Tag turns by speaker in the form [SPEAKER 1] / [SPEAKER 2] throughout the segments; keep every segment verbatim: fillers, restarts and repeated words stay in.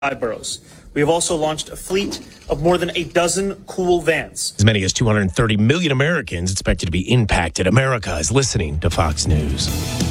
[SPEAKER 1] boroughs. We have also launched a fleet of more than a dozen cool vans.
[SPEAKER 2] As many as two hundred thirty million Americans expected to be impacted. America is listening to Fox News.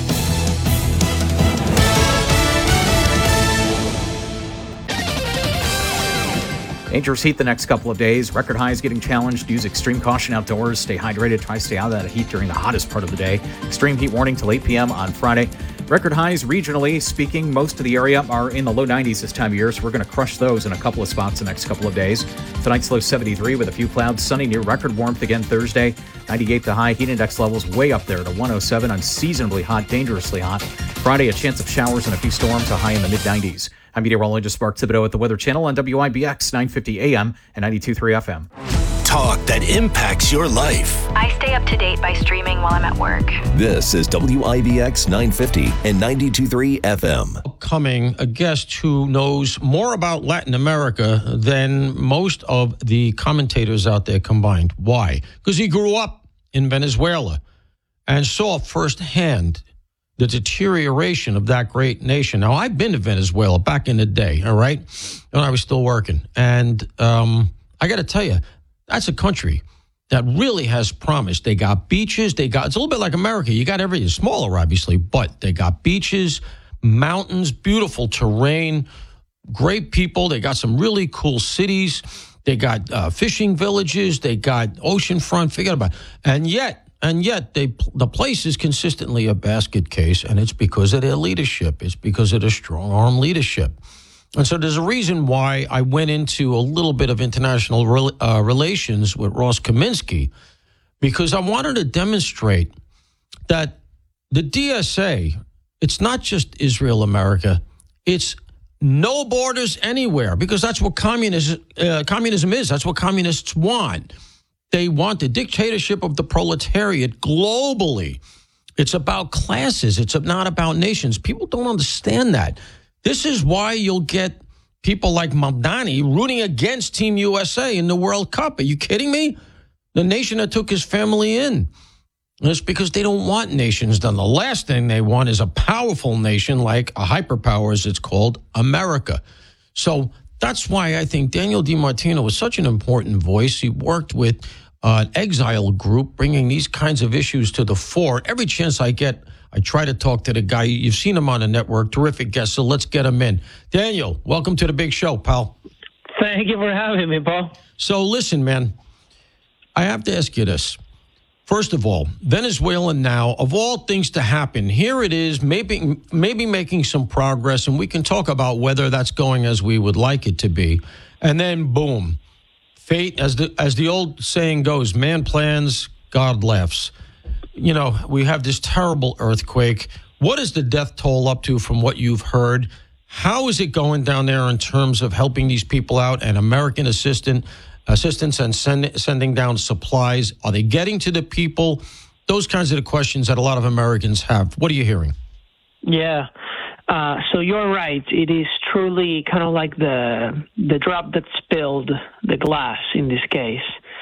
[SPEAKER 3] Dangerous heat the next couple of days. Record highs getting challenged. Use extreme caution outdoors. Stay hydrated. Try to stay out of that heat during the hottest part of the day. Extreme heat warning till eight p.m. on Friday. Record highs regionally speaking, most of the area are in the low nineties this time of year, so we're going to crush those in a couple of spots the next couple of days. Tonight's low seventy-three with a few clouds. Sunny near record warmth again Thursday. ninety-eight the high. Heat index levels way up there to one oh seven. Unseasonably hot, dangerously hot. Friday, a chance of showers and a few storms, a high in the mid-nineties. I'm meteorologist Mark Thibodeau at the Weather Channel on W I B X nine fifty A M and ninety-two point three F M.
[SPEAKER 4] Talk that impacts your life.
[SPEAKER 5] I stay up to date by streaming while I'm at work.
[SPEAKER 4] This is W I B X nine fifty and ninety-two point three F M.
[SPEAKER 6] Coming, a guest who knows more about Latin America than most of the commentators out there combined. Why? Because he grew up in Venezuela and saw firsthand the deterioration of that great nation. Now, I've been to Venezuela back in the day, all right, when I was still working. And um, I got to tell you, that's a country that really has promise. They got beaches. They got, it's a little bit like America. You got everything, smaller, obviously, but they got beaches, mountains, beautiful terrain, great people. They got some really cool cities. They got uh, fishing villages. They got oceanfront. Forget about it. And yet, And yet, they, the place is consistently a basket case, and it's because of their leadership. It's because of their strong-arm leadership. And so there's a reason why I went into a little bit of international re- uh, relations with Ross Kaminsky, because I wanted to demonstrate that the D S A, it's not just Israel, America, it's no borders anywhere, because that's what communism, uh, communism is. That's what communists want. They want the dictatorship of the proletariat globally. It's about classes. It's not about nations. People don't understand that. This is why you'll get people like Mamdani rooting against Team U S A in the World Cup. Are you kidding me? The nation that took his family in. And it's because they don't want nations done. The last thing they want is a powerful nation like a hyperpower, as it's called, America. So that's why I think Daniel DiMartino was such an important voice. He worked with uh, an exile group, bringing these kinds of issues to the fore. Every chance I get, I try to talk to the guy. You've seen him on the network. Terrific guest, so let's get him in. Daniel, welcome to the big show, pal.
[SPEAKER 7] Thank you for having me, Paul.
[SPEAKER 6] So listen, man, I have to ask you this. First of all, Venezuela now, of all things to happen, here it is, maybe maybe making some progress, and we can talk about whether that's going as we would like it to be. And then, boom, fate, as the as the old saying goes, man plans, God laughs. You know, we have this terrible earthquake. What is the death toll up to from what you've heard? How is it going down there in terms of helping these people out and American assistant? assistance and send, sending down supplies? Are they getting to the people? Those kinds of the questions that a lot of Americans have. What are you hearing?
[SPEAKER 7] Yeah. Uh, so you're right. It is truly kind of like the the drop that spilled the glass in this case.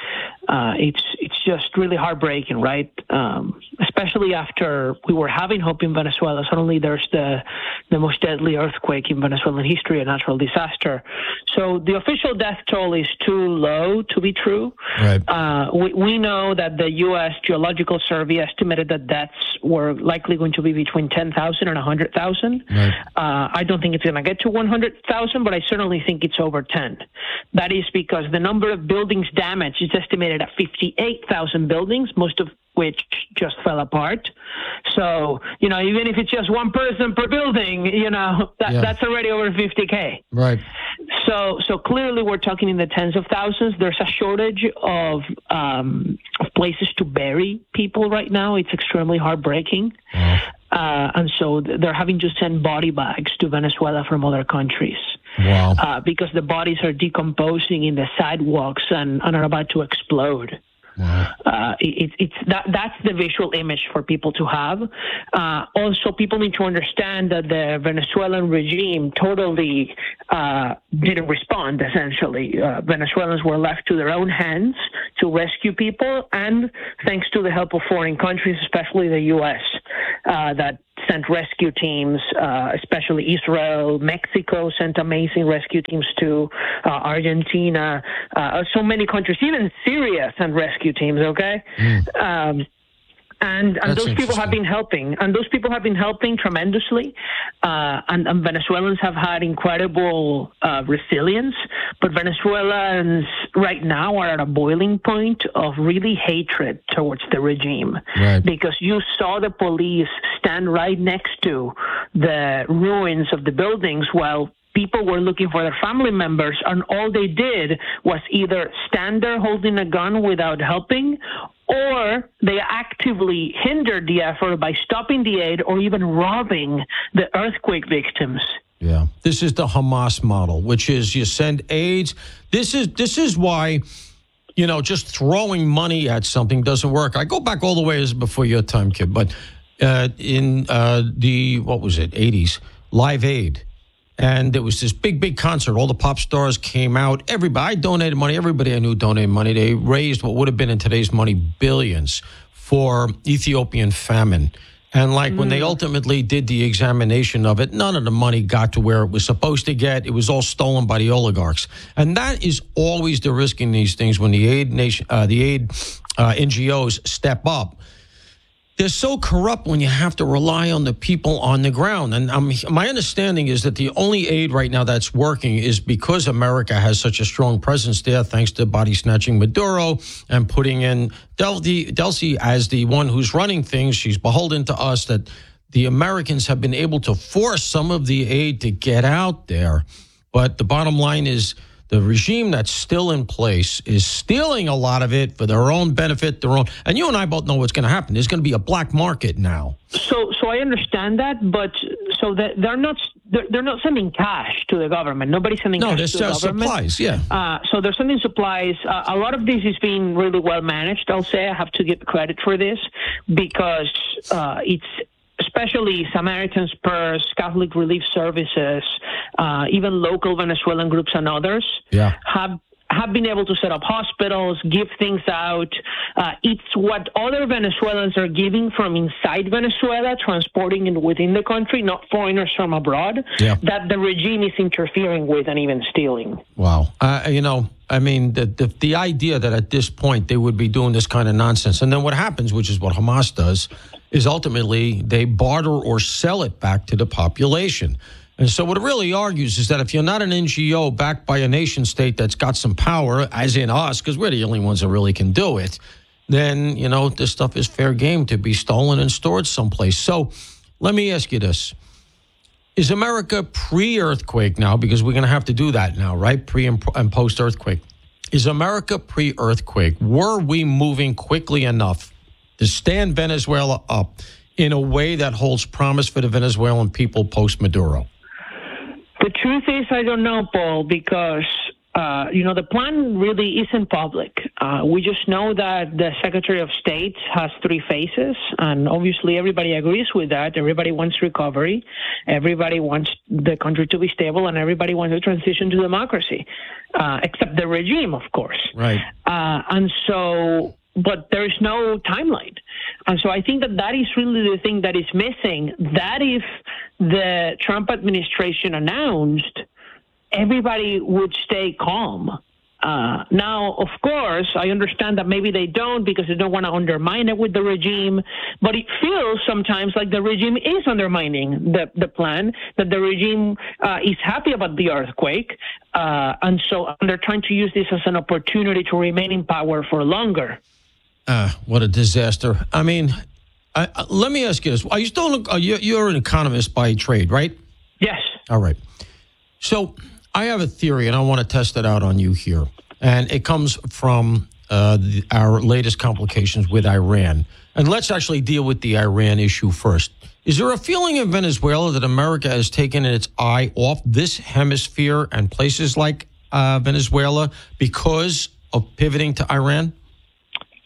[SPEAKER 7] Uh, it's it's just really heartbreaking, right? Um, especially after we were having hope in Venezuela. Suddenly there's the the most deadly earthquake in Venezuelan history, a natural disaster. So the official death toll is too low to be true.
[SPEAKER 6] Right.
[SPEAKER 7] Uh, we, we know that the U S Geological Survey estimated that deaths were likely going to be between ten thousand and one hundred thousand. Right. Uh, I don't think it's going to get to one hundred thousand, but I certainly think it's over ten. That is because the number of buildings damaged is estimated at fifty-eight thousand buildings, most of which just fell apart. So, you know, even if it's just one person per building, you know, that, yeah. that's already over fifty K.
[SPEAKER 6] Right.
[SPEAKER 7] So, so clearly we're talking in the tens of thousands. There's a shortage of, um, of places to bury people right now. It's extremely heartbreaking. Wow. Uh, and so they're having to send body bags to Venezuela from other countries.
[SPEAKER 6] Wow.
[SPEAKER 7] Uh, because the bodies are decomposing in the sidewalks and, and are about to explode.
[SPEAKER 6] Wow.
[SPEAKER 7] Uh, it, it's that that's the visual image for people to have. Uh, also, people need to understand that the Venezuelan regime totally uh, didn't respond, essentially. Uh, Venezuelans were left to their own hands to rescue people, and thanks to the help of foreign countries, especially the U S, uh, that sent rescue teams, uh, especially Israel. Mexico sent amazing rescue teams to uh, Argentina. Uh, so many countries, even Syria sent rescue teams, okay? Mm. Um, And, and those people have been helping, and those people have been helping tremendously. Uh, and, and Venezuelans have had incredible uh, resilience, but Venezuelans right now are at a boiling point of really hatred towards the regime, right. Because you saw the police stand right next to the ruins of the buildings while people were looking for their family members, and all they did was either stand there holding a gun without helping, or they actively hindered the effort by stopping the aid or even robbing the earthquake victims.
[SPEAKER 6] Yeah, this is the Hamas model, which is you send aids. This is this is why, you know, just throwing money at something doesn't work. I go back all the way as before your time, kid, but uh, in uh, the, what was it, eighties, Live Aid. And there was this big, big concert. All the pop stars came out. Everybody, I donated money. Everybody I knew donated money. They raised what would have been in today's money billions for Ethiopian famine. And like mm. when they ultimately did the examination of it, none of the money got to where it was supposed to get. It was all stolen by the oligarchs. And that is always the risk in these things when the aid nation, uh, the aid uh, N G Os step up. They're so corrupt when you have to rely on the people on the ground. And um, my understanding is that the only aid right now that's working is because America has such a strong presence there, thanks to body-snatching Maduro and putting in Delcy, Delcy as the one who's running things. She's beholden to us, that the Americans have been able to force some of the aid to get out there. But the bottom line is, the regime that's still in place is stealing a lot of it for their own benefit, their own. And you and I both know what's going to happen. There's going to be a black market now.
[SPEAKER 7] So, so I understand that, but so that they're not they're, they're not sending cash to the government. Nobody's sending
[SPEAKER 6] no,
[SPEAKER 7] cash to the government.
[SPEAKER 6] No, there's supplies. Yeah.
[SPEAKER 7] Uh, so they're sending supplies. Uh, a lot of this is being really well managed. I'll say I have to give credit for this because uh, it's. Especially Samaritan's Purse, Catholic Relief Services, uh, even local Venezuelan groups and others
[SPEAKER 6] yeah.
[SPEAKER 7] have have been able to set up hospitals, give things out. Uh, it's what other Venezuelans are giving from inside Venezuela, transporting it within the country, not foreigners from abroad,
[SPEAKER 6] yeah.
[SPEAKER 7] that the regime is interfering with and even stealing.
[SPEAKER 6] Wow. Uh, you know, I mean, the, the the idea that at this point they would be doing this kind of nonsense. And then what happens, which is what Hamas does, is ultimately they barter or sell it back to the population. And so what it really argues is that if you're not an N G O backed by a nation state that's got some power, as in us, because we're the only ones that really can do it, then, you know, this stuff is fair game to be stolen and stored someplace. So let me ask you this. Is America pre-earthquake now, because we're going to have to do that now, right? Pre and, and post-earthquake. Is America pre-earthquake? Were we moving quickly enough to stand Venezuela up in a way that holds promise for the Venezuelan people post-Maduro?
[SPEAKER 7] The truth is, I don't know, Paul, because, uh, you know, the plan really isn't public. Uh, we just know that the Secretary of State has three phases, and obviously everybody agrees with that. Everybody wants recovery. Everybody wants the country to be stable, and everybody wants a transition to democracy, uh, except the regime, of course.
[SPEAKER 6] Right.
[SPEAKER 7] Uh, and so... But there is no timeline. And so I think that that is really the thing that is missing, that if the Trump administration announced, everybody would stay calm. Uh, now, of course, I understand that maybe they don't because they don't want to undermine it with the regime, but it feels sometimes like the regime is undermining the, the plan, that the regime uh, is happy about the earthquake, uh, and so they're trying to use this as an opportunity to remain in power for longer.
[SPEAKER 6] Uh, what a disaster. I mean, I, I, let me ask you this. Are you still, are you, you're an economist by trade, right?
[SPEAKER 7] Yes.
[SPEAKER 6] All right. So I have a theory, and I want to test it out on you here. And it comes from uh, the, our latest complications with Iran. And let's actually deal with the Iran issue first. Is there a feeling in Venezuela that America has taken its eye off this hemisphere and places like uh, Venezuela because of pivoting to Iran?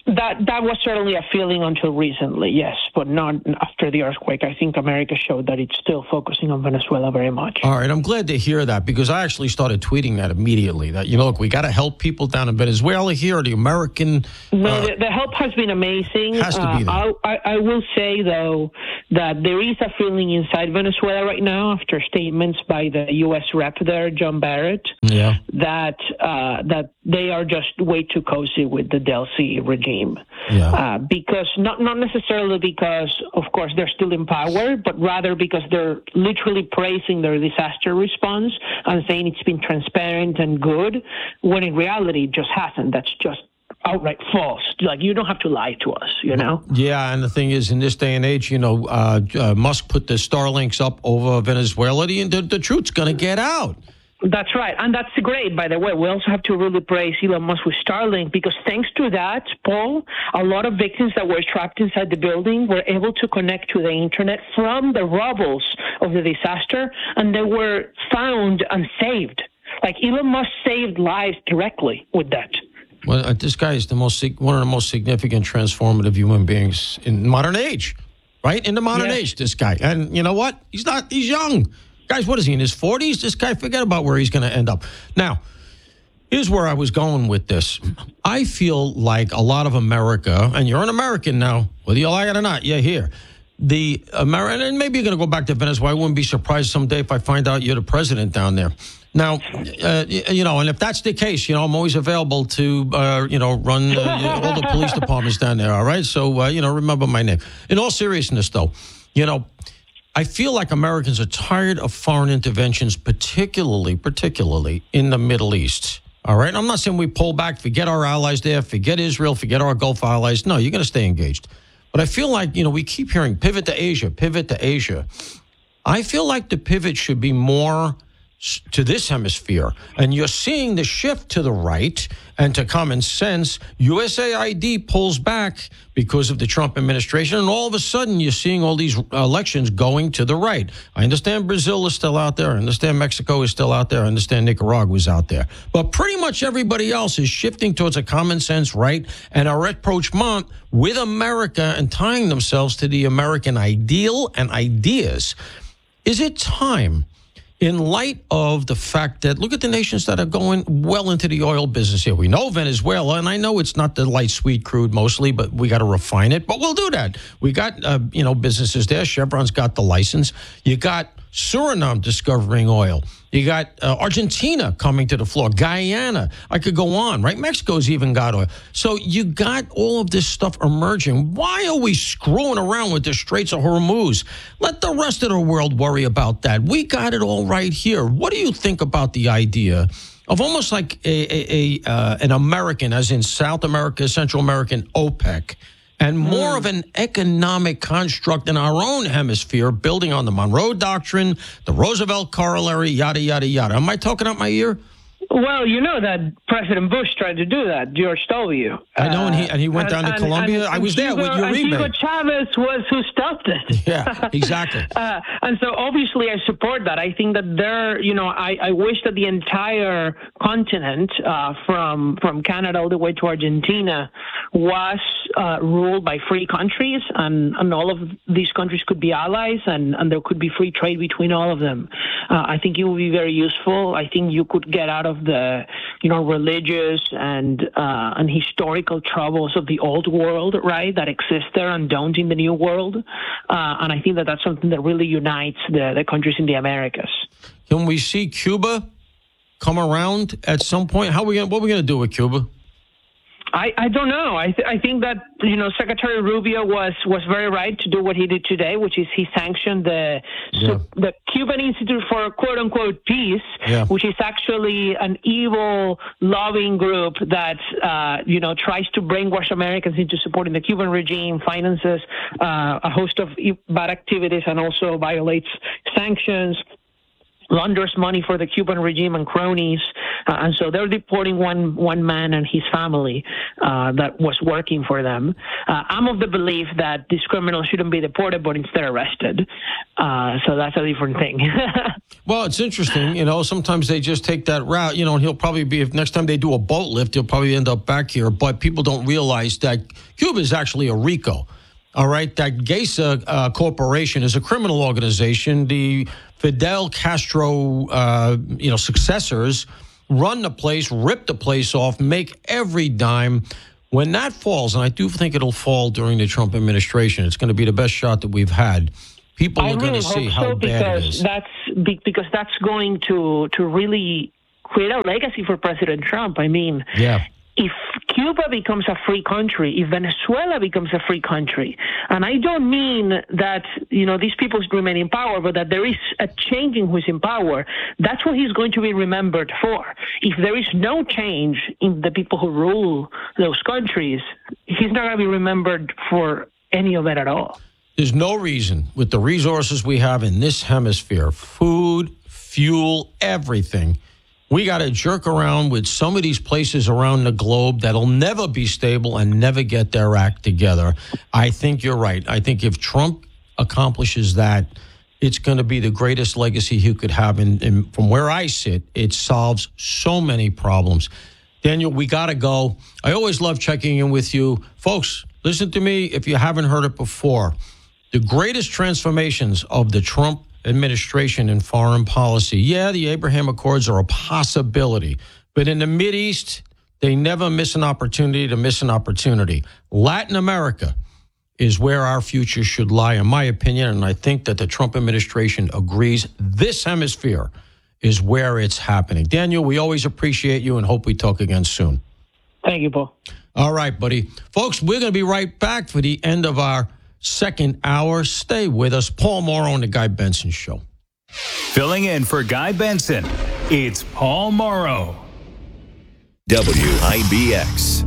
[SPEAKER 7] That that was certainly a feeling until recently, yes, but not after the earthquake. I think America showed that it's still focusing on Venezuela very much.
[SPEAKER 6] All right, I'm glad to hear that because I actually started tweeting that immediately. That, you know, look, we got to help people down in Venezuela here. The American...
[SPEAKER 7] No,
[SPEAKER 6] uh,
[SPEAKER 7] the, the help has been amazing.
[SPEAKER 6] Has to be there.
[SPEAKER 7] Uh, I, I will say, though, that there is a feeling inside Venezuela right now after statements by the U S rep there, John Barrett,
[SPEAKER 6] yeah.
[SPEAKER 7] that uh, that they are just way too cozy with the Delcy regime.
[SPEAKER 6] Yeah.
[SPEAKER 7] Uh, because not not necessarily because, of course, they're still in power, but rather because they're literally praising their disaster response and saying it's been transparent and good, when in reality it just hasn't. That's just outright false. Like, you don't have to lie to us, you know?
[SPEAKER 6] Yeah, and the thing is, in this day and age, you know, uh, uh, Musk put the Starlinks up over Venezuela, and the, the truth's going to get out.
[SPEAKER 7] That's right. And that's great, by the way. We also have to really praise Elon Musk with Starlink because thanks to that, Paul, a lot of victims that were trapped inside the building were able to connect to the internet from the rubbles of the disaster, and they were found and saved. Like, Elon Musk saved lives directly with that.
[SPEAKER 6] Well, uh, this guy is the most one of the most significant transformative human beings in modern age, right? In the modern
[SPEAKER 7] Yes.
[SPEAKER 6] age, this guy. And you know what? He's not, he's young. Guys, what is he, in his forties? This guy, forget about where he's going to end up. Now, here's where I was going with this. I feel like a lot of America, and you're an American now, whether you like it or not, you're here. The American, and maybe you're going to go back to Venezuela. I wouldn't be surprised someday if I find out you're the president down there. Now, uh, you know, and if that's the case, you know, I'm always available to, uh, you know, run uh, all the police departments down there, all right? So, uh, you know, remember my name. In all seriousness, though, you know, I feel like Americans are tired of foreign interventions, particularly, particularly in the Middle East. All right? I'm not saying we pull back, forget our allies there, forget Israel, forget our Gulf allies. No, you're going to stay engaged. But I feel like, you know, we keep hearing pivot to Asia, pivot to Asia. I feel like the pivot should be more to this hemisphere. And you're seeing the shift to the right and to common sense. U S A I D pulls back because of the Trump administration. And all of a sudden, you're seeing all these elections going to the right. I understand Brazil is still out there. I understand Mexico is still out there. I understand Nicaragua is out there. But pretty much everybody else is shifting towards a common sense right and a rapprochement with America and tying themselves to the American ideal and ideas. Is it time, in light of the fact that, look at the nations that are going well into the oil business here. We know Venezuela, and I know it's not the light, sweet crude mostly, but we got to refine it. But we'll do that. We got, uh, you know, businesses there. Chevron's got the license. You got Suriname discovering oil. You got uh, Argentina coming to the floor. Guyana. I could go on, right? Mexico's even got oil. So you got all of this stuff emerging. Why are we screwing around with the Straits of Hormuz? Let the rest of the world worry about that. We got it all right here. What do you think about the idea of almost like a, a, a uh, an American, as in South America, Central American OPEC, and more of an economic construct in our own hemisphere, building on the Monroe Doctrine, the Roosevelt Corollary, yada, yada, yada. Am I talking out my ear?
[SPEAKER 7] Well, you know that President Bush tried to do that, George W.
[SPEAKER 6] I know, and he and he went
[SPEAKER 7] Uh,
[SPEAKER 6] down to
[SPEAKER 7] and-
[SPEAKER 6] Colombia.
[SPEAKER 7] and-
[SPEAKER 6] I was
[SPEAKER 7] and
[SPEAKER 6] there
[SPEAKER 7] Hugo,
[SPEAKER 6] with
[SPEAKER 7] and Hugo
[SPEAKER 6] Uribe.
[SPEAKER 7] Chavez was who stopped it.
[SPEAKER 6] Yeah, exactly.
[SPEAKER 7] uh, and so obviously I support that. I think that there, you know, I, I wish that the entire continent, uh, from from Canada all the way to Argentina, was uh, ruled by free countries, and, and all of these countries could be allies, and, and there could be free trade between all of them. Uh, I think it would be very useful. I think you could get out of the, you know, religious and uh, and historical troubles of the old world, right, that exist there and don't in the new world. Uh, and I think that that's something that really unites the, the countries in the Americas.
[SPEAKER 6] Can we see Cuba come around at some point? How we gonna, what are we going to do with Cuba?
[SPEAKER 7] I, I don't know. I th- I think that, you know, Secretary Rubio was, was very right to do what he did today, which is he sanctioned the
[SPEAKER 6] Yeah.
[SPEAKER 7] the Cuban Institute for quote unquote peace,
[SPEAKER 6] Yeah.
[SPEAKER 7] which is actually an evil lobbying group that uh, you know tries to brainwash Americans into supporting the Cuban regime, finances uh, a host of bad activities, and also violates sanctions. launders money for the Cuban regime and cronies, uh, and so they're deporting one one man and his family uh, that was working for them. Uh, I'm of the belief that these criminals shouldn't be deported, but instead arrested. Uh, so that's a different thing.
[SPEAKER 6] Well, it's interesting, you know, sometimes they just take that route, you know, and he'll probably be, if next time they do a boat lift, he'll probably end up back here. But people don't realize that Cuba is actually a RICO. All right, that Gesa uh, Corporation is a criminal organization. The Fidel Castro, uh, you know, successors run the place, rip the place off, make every dime. When that falls, and I do think it'll fall during the Trump administration, it's going to be the best shot that we've had. People
[SPEAKER 7] I
[SPEAKER 6] are going
[SPEAKER 7] really
[SPEAKER 6] to see
[SPEAKER 7] hope
[SPEAKER 6] how
[SPEAKER 7] so,
[SPEAKER 6] bad it
[SPEAKER 7] because
[SPEAKER 6] is.
[SPEAKER 7] that's be- because that's going to to really create a legacy for President Trump. I mean,
[SPEAKER 6] Yeah.
[SPEAKER 7] if Cuba becomes a free country, if Venezuela becomes a free country, and I don't mean that, you know, these people remain in power, but that there is a change in who's in power, that's what he's going to be remembered for. If there is no change in the people who rule those countries, he's not going to be remembered for any of it at all.
[SPEAKER 6] There's no reason, with the resources we have in this hemisphere, food, fuel, everything, we got to jerk around with some of these places around the globe that'll never be stable and never get their act together. I think you're right. I think if Trump accomplishes that, it's going to be the greatest legacy he could have. And, and from where I sit, it solves so many problems. Daniel, we got to go. I always love checking in with you. Folks, listen to me if you haven't heard it before. The greatest transformations of the Trump administration in foreign policy. Yeah, the Abraham Accords are a possibility, but in the Mideast, they never miss an opportunity to miss an opportunity. Latin America is where our future should lie, in my opinion, and I think that the Trump administration agrees this hemisphere is where it's happening. Daniel, we always appreciate you and hope we talk again soon.
[SPEAKER 7] Thank you, Paul.
[SPEAKER 6] All right, buddy. Folks, we're going to be right back for the end of our second hour. Stay with us. Paul Morrow on the Guy Benson Show.
[SPEAKER 8] Filling in for Guy Benson, it's Paul Morrow.
[SPEAKER 4] W I B X.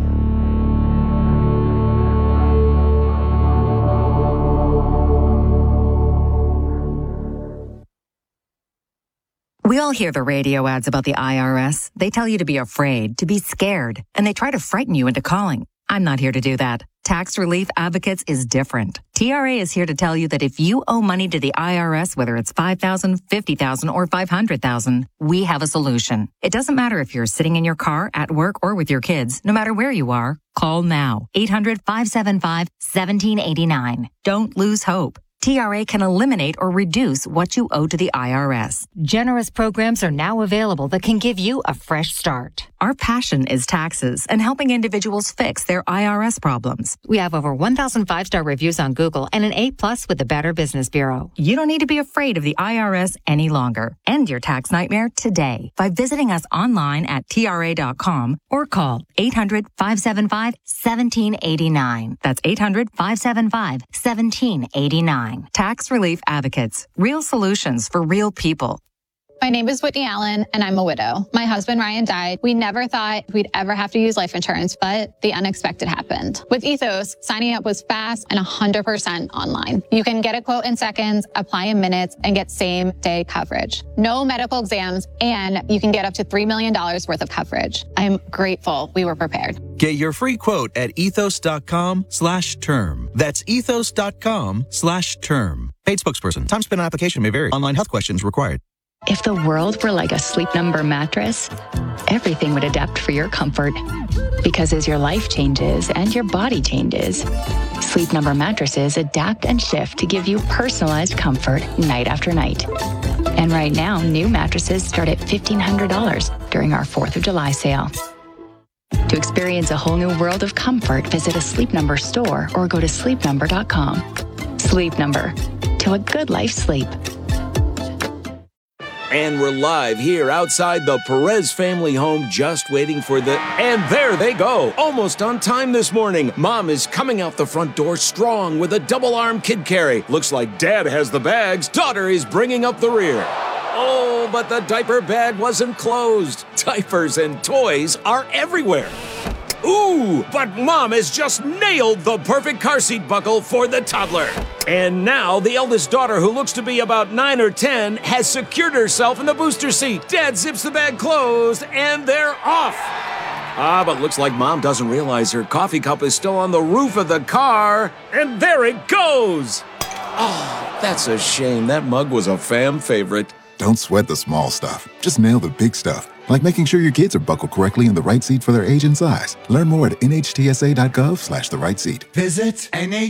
[SPEAKER 9] We all hear the radio ads about the I R S. They tell you to be afraid, to be scared, and they try to frighten you into calling. I'm not here to do that. Tax Relief Advocates is different. T R A is here to tell you that if you owe money to the I R S, whether it's five thousand dollars, fifty thousand dollars, or five hundred thousand dollars, we have a solution. It doesn't matter if you're sitting in your car, at work, or with your kids. No matter where you are, call now. eight hundred, five seven five, one seven eight nine. Don't lose hope. T R A can eliminate or reduce what you owe to the I R S.
[SPEAKER 10] Generous programs are now available that can give you a fresh start.
[SPEAKER 9] Our passion is taxes and helping individuals fix their I R S problems.
[SPEAKER 10] We have over one thousand five-star reviews on Google and an A plus with the Better Business Bureau.
[SPEAKER 9] You don't need to be afraid of the I R S any longer. End your tax nightmare today by visiting us online at T R A dot com or call eight hundred, five seven five, one seven eight nine. That's eight hundred, five seven five, one seven eight nine. Tax Relief Advocates. Real solutions for real people.
[SPEAKER 11] My name is Whitney Allen, and I'm a widow. My husband, Ryan, died. We never thought we'd ever have to use life insurance, but the unexpected happened. With Ethos, signing up was fast and one hundred percent online. You can get a quote in seconds, apply in minutes, and get same-day coverage. No medical exams, and you can get up to three million dollars worth of coverage. I'm grateful we were prepared.
[SPEAKER 12] Get your free quote at ethos.com slash term. That's ethos.com slash term. Paid spokesperson. Time spent on application may vary. Online health questions required.
[SPEAKER 13] If the world were like a Sleep Number mattress, everything would adapt for your comfort. Because as your life changes and your body changes, Sleep Number mattresses adapt and shift to give you personalized comfort night after night. And right now, new mattresses start at fifteen hundred dollars during our fourth of July sale. To experience a whole new world of comfort, visit a Sleep Number store or go to sleep number dot com. Sleep Number. To a good life sleep.
[SPEAKER 14] And we're live here outside the Perez family home, just waiting for the... And there they go, almost on time this morning. Mom is coming out the front door strong with a double-arm kid carry. Looks like Dad has the bags. Daughter is bringing up the rear. Oh, but the diaper bag wasn't closed. Diapers and toys are everywhere. Ooh, but Mom has just nailed the perfect car seat buckle for the toddler. And now the eldest daughter, who looks to be about nine or ten, has secured herself in the booster seat. Dad zips the bag closed, and they're off. Ah, but looks like Mom doesn't realize her coffee cup is still on the roof of the car. And there it goes. Oh, that's a shame. That mug was a fam favorite.
[SPEAKER 15] Don't sweat the small stuff. Just nail the big stuff. Like making sure your kids are buckled correctly in the right seat for their age and size. Learn more at nhtsa.gov slash the right seat.
[SPEAKER 16] Visit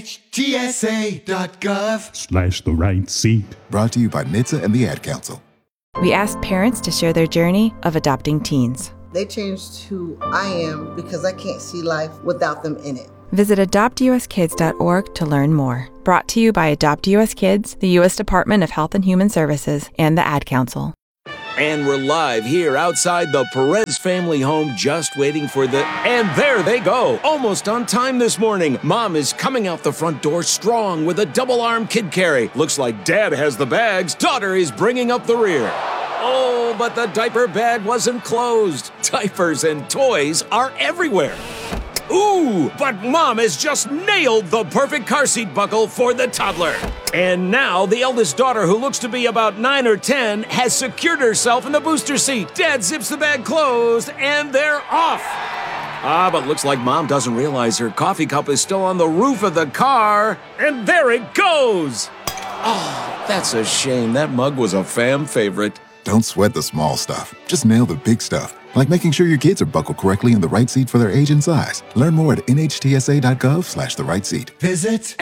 [SPEAKER 16] nhtsa.gov
[SPEAKER 17] slash the right seat.
[SPEAKER 15] Brought to you by N H T S A and the Ad Council.
[SPEAKER 18] We asked parents to share their journey of adopting teens.
[SPEAKER 19] They changed who I am because I can't see life without them in it.
[SPEAKER 18] Visit adopt u s kids dot org to learn more. Brought to you by Adopt U S Kids, the U S Department of Health and Human Services, and the Ad Council.
[SPEAKER 14] And we're live here outside the Perez family home, just waiting for the... And there they go, almost on time this morning. Mom is coming out the front door strong with a double-arm kid carry. Looks like Dad has the bags. Daughter is bringing up the rear. Oh, but the diaper bag wasn't closed. Diapers and toys are everywhere. Ooh, but Mom has just nailed the perfect car seat buckle for the toddler. And now the eldest daughter, who looks to be about nine or ten, has secured herself in the booster seat. Dad zips the bag closed, and they're off. Ah, but looks like Mom doesn't realize her coffee cup is still on the roof of the car. And there it goes. Oh, that's a shame. That mug was a fam favorite.
[SPEAKER 15] Don't sweat the small stuff. Just nail the big stuff. Like making sure your kids are buckled correctly in the right seat for their age and size. Learn more at nhtsa.gov slash the right seat.
[SPEAKER 16] Visit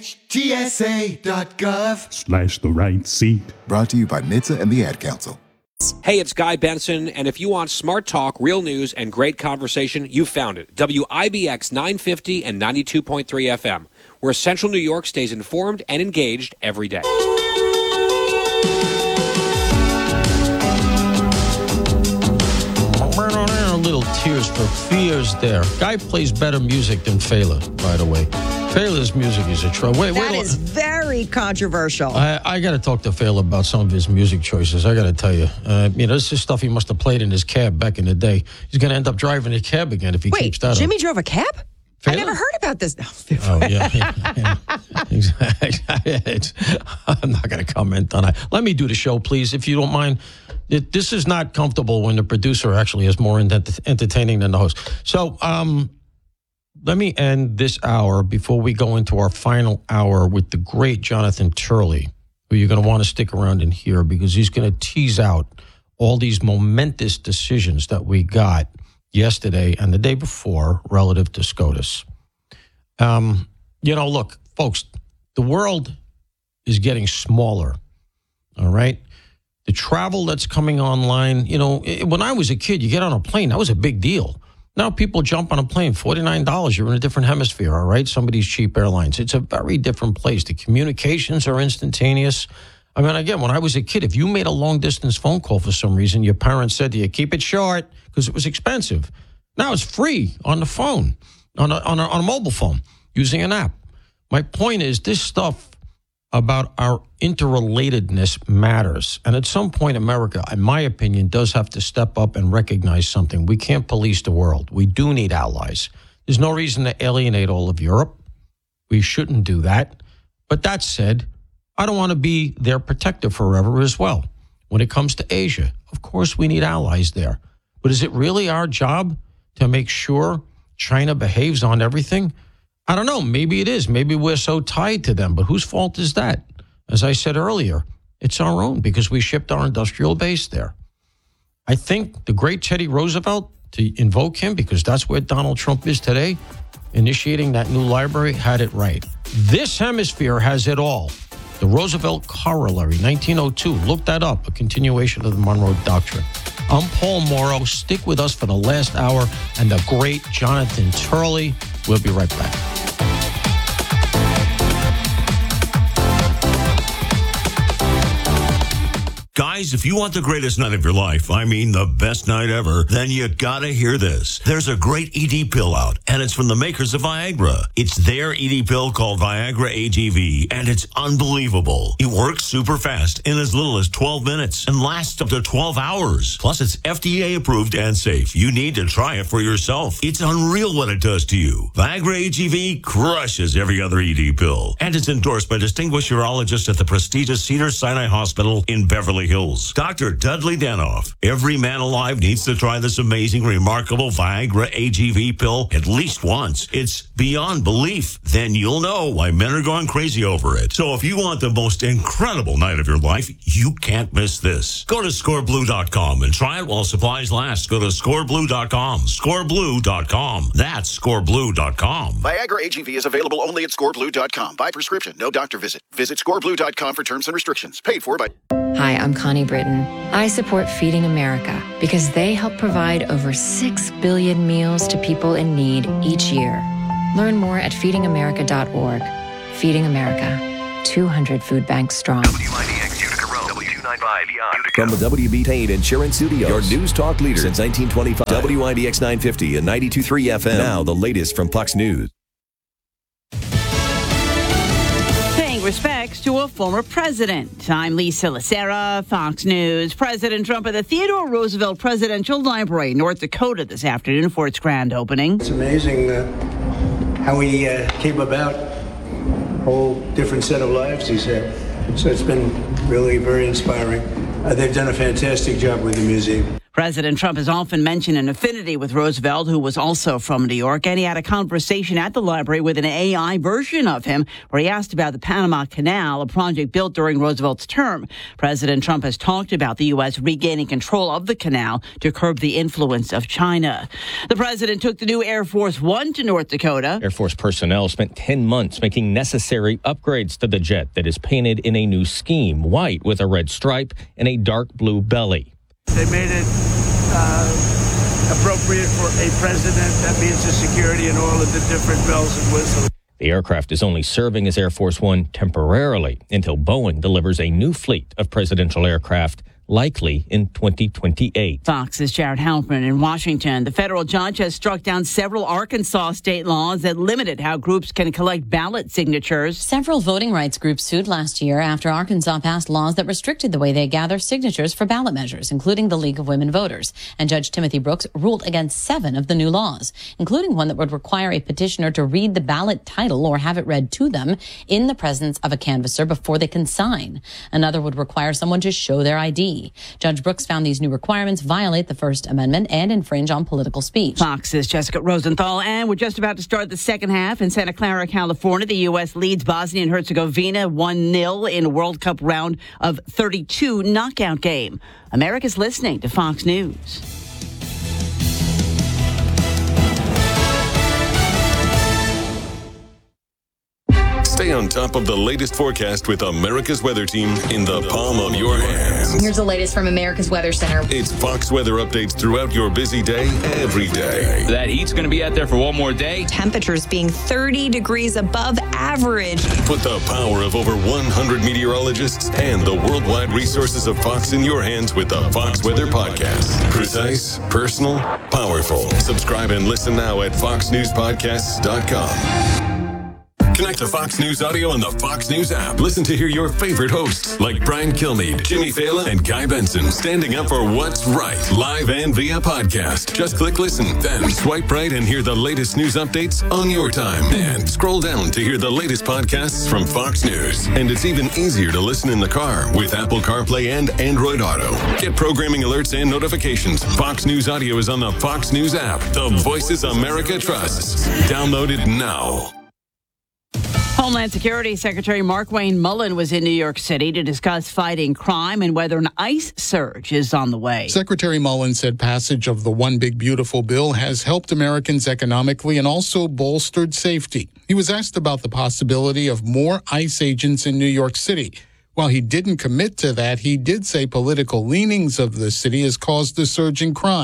[SPEAKER 16] nhtsa.gov
[SPEAKER 17] slash the right seat.
[SPEAKER 15] Brought to you by N H T S A and the Ad Council.
[SPEAKER 20] Hey, it's Guy Benson, and if you want smart talk, real news, and great conversation, you found it. W I B X nine fifty and ninety-two point three F M, where Central New York stays informed and engaged every day.
[SPEAKER 6] Little Tears for Fears there. Guy plays better music than Fela, by the way. Fela's music is a trouble. Wait,
[SPEAKER 21] that
[SPEAKER 6] wait,
[SPEAKER 21] is very controversial.
[SPEAKER 6] I, I got to talk to Fela about some of his music choices. I got to tell you. Uh, you know, this is stuff he must have played in his cab back in the day. He's going to end up driving a cab again if he
[SPEAKER 21] Wait,
[SPEAKER 6] keeps that
[SPEAKER 21] Jimmy
[SPEAKER 6] up.
[SPEAKER 21] drove a cab?
[SPEAKER 6] Fela?
[SPEAKER 21] I never heard about this.
[SPEAKER 6] Oh, yeah. yeah, yeah. Exactly. It's, I'm not going to comment on that. Let me do the show, please, if you don't mind. It, this is not comfortable when the producer actually is more ent- entertaining than the host. So um, let me end this hour before we go into our final hour with the great Jonathan Turley, who you're going to want to stick around and hear because he's going to tease out all these momentous decisions that we got yesterday and the day before relative to SCOTUS. Um, you know, look, folks, the world is getting smaller, all right? The travel that's coming online, you know, it, when I was a kid, you get on a plane, that was a big deal. Now people jump on a plane, forty-nine dollars, you're in a different hemisphere, all right? Some of these cheap airlines. It's a very different place. The communications are instantaneous. I mean, again, when I was a kid, if you made a long-distance phone call for some reason, your parents said to you, keep it short, because it was expensive. Now it's free on the phone, on a, on a, on a mobile phone, using an app. My point is, this stuff about our interrelatedness matters. And at some point, America, in my opinion, does have to step up and recognize something. We can't police the world. We do need allies. There's no reason to alienate all of Europe. We shouldn't do that. But that said, I don't want to be their protector forever as well. When it comes to Asia, of course, we need allies there. But is it really our job to make sure China behaves on everything? I don't know. Maybe it is. Maybe we're so tied to them. But whose fault is that? As I said earlier, it's our own because we shipped our industrial base there. I think the great Teddy Roosevelt, to invoke him because that's where Donald Trump is today, initiating that new library, had it right. This hemisphere has it all. The Roosevelt Corollary, nineteen oh two. Look that up, a continuation of the Monroe Doctrine. I'm Paul Morrow. Stick with us for the last hour and the great Jonathan Turley. We'll be right back.
[SPEAKER 22] Guy
[SPEAKER 16] Guys, if you want the greatest night of your life, I mean the best night ever, then you gotta hear this. There's a great E D pill out, and it's from the makers of Viagra. It's their E D pill called Viagra A G V, and it's unbelievable. It works super fast in as little as twelve minutes and lasts up to twelve hours. Plus, it's F D A approved and safe. You need to try it for yourself. It's unreal what it does to you. Viagra A G V crushes every other E D pill, and it's endorsed by distinguished urologists at the prestigious Cedars-Sinai Hospital in Beverly Hills. Doctor Dudley Danoff. Every man alive needs to try this amazing, remarkable Viagra A G V pill at least once. It's beyond belief. Then you'll know why men are going crazy over it. So if you want the most incredible night of your life, you can't miss this. Go to score blue dot com and try it while supplies last. Go to score blue dot com. score blue dot com. That's score blue dot com.
[SPEAKER 22] Viagra A G V is available only at score blue dot com. By prescription, no doctor visit. Visit score blue dot com for terms and restrictions. Paid for by...
[SPEAKER 23] Hi, I'm Connie Britton. I support Feeding America because they help provide over six billion meals to people in need each year. Learn more at feeding america dot org. Feeding America, two hundred food banks strong.
[SPEAKER 4] W I D X Utica Road, W two ninety-five Utica. From the W B Payne Insurance Studios, your news talk leader since nineteen twenty-five. W I D X nine fifty and ninety-two point three F M. Now the latest from Fox News.
[SPEAKER 24] Paying respects to a former president. I'm Lisa Lacera, Fox News. President Trump at the Theodore Roosevelt Presidential Library, North Dakota, this afternoon for its grand opening.
[SPEAKER 25] It's amazing uh, how he uh, came about. A whole different set of lives, he said. So it's been really very inspiring. Uh, they've done a fantastic job with the museum.
[SPEAKER 24] President Trump has often mentioned an affinity with Roosevelt, who was also from New York, and he had a conversation at the library with an A I version of him where he asked about the Panama Canal, a project built during Roosevelt's term. President Trump has talked about the U S regaining control of the canal to curb the influence of China. The president took the new Air Force One to North Dakota.
[SPEAKER 26] Air Force personnel spent ten months making necessary upgrades to the jet that is painted in a new scheme, white with a red stripe and a dark blue belly.
[SPEAKER 25] They made it uh, appropriate for a president. That means the security and all of the different bells and whistles.
[SPEAKER 26] The aircraft is only serving as Air Force One temporarily until Boeing delivers a new fleet of presidential aircraft, likely in twenty twenty-eight.
[SPEAKER 24] Fox's Jared Halpern in Washington. The federal judge has struck down several Arkansas state laws that limited how groups can collect ballot signatures.
[SPEAKER 10] Several voting rights groups sued last year after Arkansas passed laws that restricted the way they gather signatures for ballot measures, including the League of Women Voters. And Judge Timothy Brooks ruled against seven of the new laws, including one that would require a petitioner to read the ballot title or have it read to them in the presence of a canvasser before they can sign. Another would require someone to show their I D. Judge Brooks found these new requirements violate the First Amendment and infringe on political speech.
[SPEAKER 24] Fox's Jessica Rosenthal, and we're just about to start the second half in Santa Clara, California. The U S leads Bosnia and Herzegovina one nil in a World Cup round of thirty-two knockout game. America's listening to Fox News.
[SPEAKER 27] Stay on top of the latest forecast with America's Weather Team in the palm of your hands.
[SPEAKER 28] Here's the latest from America's Weather Center.
[SPEAKER 27] It's Fox weather updates throughout your busy day, every day.
[SPEAKER 29] That heat's going to be out there for one more day.
[SPEAKER 21] Temperatures being thirty degrees above average.
[SPEAKER 27] Put the power of over one hundred meteorologists and the worldwide resources of Fox in your hands with the Fox Weather Podcast. Precise, personal, powerful. Subscribe and listen now at fox news podcasts dot com. Connect to Fox News Audio on the Fox News app. Listen to hear your favorite hosts like Brian Kilmeade, Jimmy Fallon, and Guy Benson standing up for what's right, live and via podcast. Just click listen, then swipe right and hear the latest news updates on your time. And scroll down to hear the latest podcasts from Fox News. And it's even easier to listen in the car with Apple CarPlay and Android Auto. Get programming alerts and notifications. Fox News Audio is on the Fox News app. The voices America trusts. Download it now.
[SPEAKER 24] Homeland Security Secretary Markwayne Mullin was in New York City to discuss fighting crime and whether an ICE surge is on the way.
[SPEAKER 30] Secretary Mullin said passage of the One Big Beautiful bill has helped Americans economically and also bolstered safety. He was asked about the possibility of more ICE agents in New York City. While he didn't commit to that, he did say political leanings of the city has caused the surge in crime.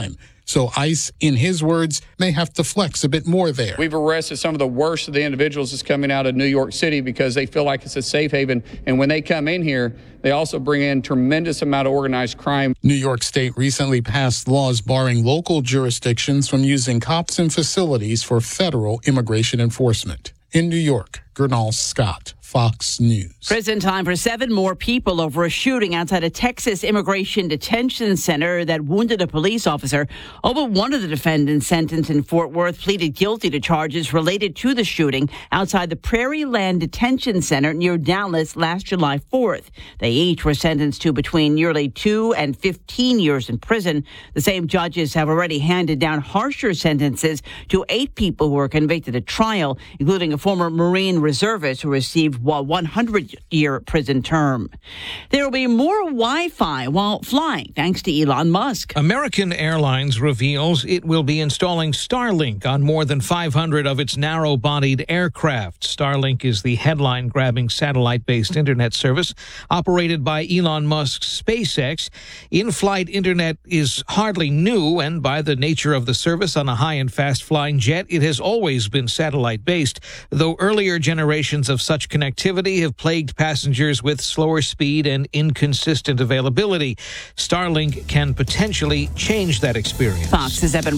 [SPEAKER 30] So ICE, in his words, may have to flex a bit more there.
[SPEAKER 1] We've arrested some of the worst of the individuals that's coming out of New York City because they feel like it's a safe haven. And when they come in here, they also bring in tremendous amount of organized crime.
[SPEAKER 30] New York State recently passed laws barring local jurisdictions from using cops and facilities for federal immigration enforcement. In New York, Gernal Scott, Fox News.
[SPEAKER 24] Prison time for seven more people over a shooting outside a Texas immigration detention center that wounded a police officer. All but one of the defendants sentenced in Fort Worth pleaded guilty to charges related to the shooting outside the Prairie Land Detention Center near Dallas last July fourth. They each were sentenced to between nearly two and fifteen years in prison. The same judges have already handed down harsher sentences to eight people who were convicted at trial, including a former Marine reservist who received a one hundred year prison term. There will be more Wi-Fi while flying, thanks to Elon Musk.
[SPEAKER 2] American Airlines reveals it will be installing Starlink on more than five hundred of its narrow-bodied aircraft. Starlink is the headline-grabbing satellite-based internet service operated by Elon Musk's SpaceX. In-flight internet is hardly new, and by the nature of the service on a high and fast-flying jet, it has always been satellite-based, though earlier generations of such connectivity have plagued passengers with slower speed and inconsistent availability. Starlink can potentially change that experience.
[SPEAKER 24] Fox's Evan